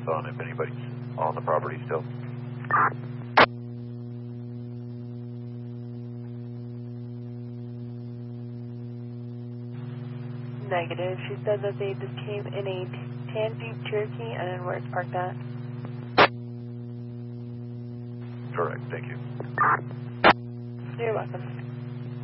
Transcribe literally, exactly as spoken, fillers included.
on if anybody's on the property still. Negative. She said that they just came in a tan Jeep Cherokee and then where it's parked at. Correct, thank you. You're welcome.